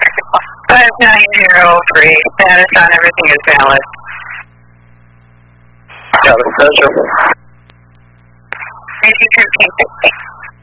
5903, status on everything is valid. Got it, pleasure. Repeat 1350.